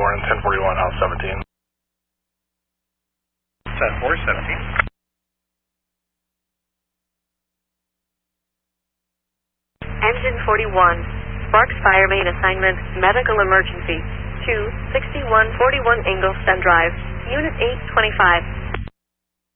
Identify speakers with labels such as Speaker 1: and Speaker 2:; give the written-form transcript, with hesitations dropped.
Speaker 1: Dearborn, 1041, House 17.
Speaker 2: 10-4-17.
Speaker 3: Engine 41, Sparks Fire Main Assignment, Medical Emergency, 26141 Ingleston Drive, Unit 825.